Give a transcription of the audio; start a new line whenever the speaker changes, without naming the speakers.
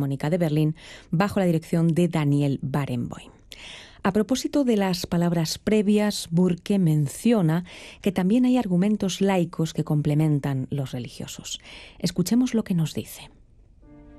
Filarmónica de Berlín bajo la dirección de Daniel Barenboim. A propósito de las palabras previas, Burke menciona que también hay argumentos laicos que complementan los religiosos. Escuchemos lo que nos dice.